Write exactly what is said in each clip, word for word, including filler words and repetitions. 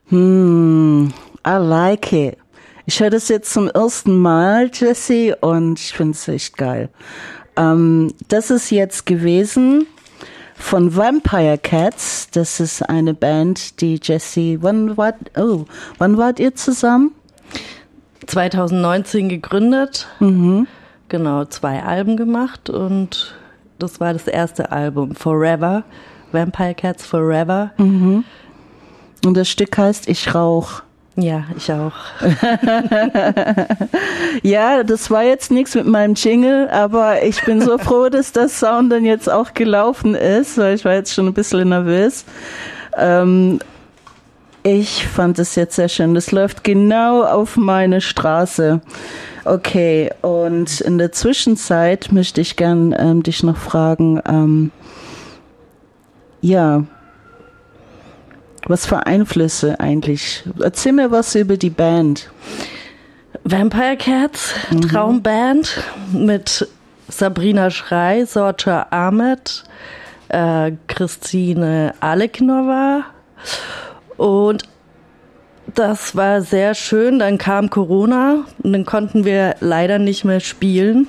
Hmm, I like it. Ich höre das jetzt zum ersten Mal, Jessie, und ich finde es echt geil. Ähm, das ist jetzt gewesen von Vampire Cats. Das ist eine Band, die Jessie, wann wart, oh, wann wart ihr zusammen? zwanzig neunzehn gegründet. Mhm. Genau, zwei Alben gemacht und das war das erste Album, Forever, Vampire Cats Forever. Mhm. Und das Stück heißt Ich rauch. Ja, ich auch. Ja, das war jetzt nichts mit meinem Jingle, aber ich bin so froh, dass das Sound dann jetzt auch gelaufen ist, weil ich war jetzt schon ein bisschen nervös. Ähm, ich fand es jetzt sehr schön. Das läuft genau auf meine Straße. Okay, und in der Zwischenzeit möchte ich gern ähm, dich noch fragen, ähm, ja, was für Einflüsse eigentlich? Erzähl mir was über die Band. Vampire Cats, mhm. Traumband mit Sabrina Schrei, Sorcha Ahmed, äh, Christine Aleknova und das war sehr schön. Dann kam Corona und dann konnten wir leider nicht mehr spielen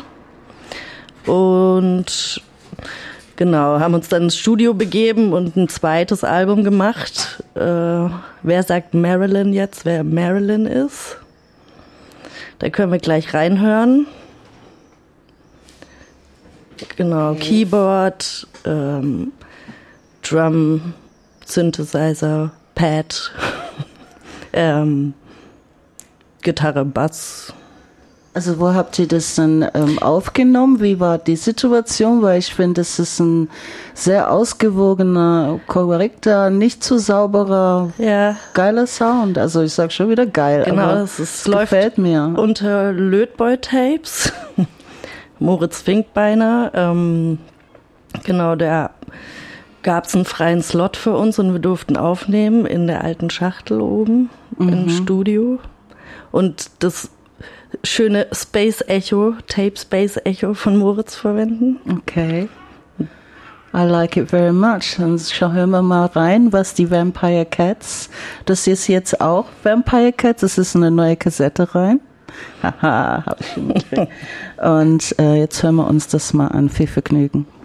und genau, haben uns dann ins Studio begeben und ein zweites Album gemacht. Äh, wer sagt Marilyn jetzt, wer Marilyn ist? Da können wir gleich reinhören. Genau, Keyboard, ähm, Drum, Synthesizer, Pad, ähm, Gitarre, Bass. Also wo habt ihr das dann ähm, aufgenommen? Wie war die Situation? Weil ich finde, es ist ein sehr ausgewogener, korrekter, nicht zu sauberer, ja. geiler Sound. Also ich sag schon wieder geil, genau, aber es, ist, es gefällt mir. Unter Lötboy-Tapes. Moritz Finkbeiner. Ähm, genau, da gab es einen freien Slot für uns und wir durften aufnehmen in der alten Schachtel oben mhm. im Studio. Und das schöne Space Echo, Tape Space Echo von Moritz verwenden. Okay. I like it very much. Dann schauen wir mal rein, was die Vampire Cats, das ist jetzt auch Vampire Cats, das ist eine neue Kassette rein. Haha, hab ich schon mitgekriegt. Und äh, jetzt hören wir uns das mal an. Viel Vergnügen.